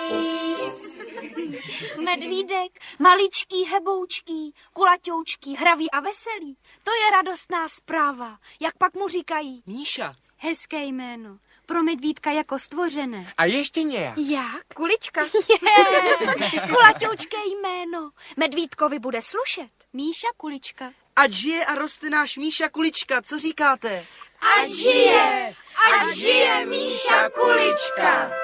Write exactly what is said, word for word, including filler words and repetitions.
víc. Medvídek, maličký, heboučký, kulaťoučký, hravý a veselý. To je radostná zpráva. Jak pak mu říkají? Míša. Hezké jméno. Pro medvídka jako stvořené. A ještě nějak. Jak? Kulička. Je, kulaťoučké jméno. Medvídkovi bude slušet. Míša Kulička. Ať žije a roste náš Míša Kulička, co říkáte? Ať žije, ať žije Míša Kulička.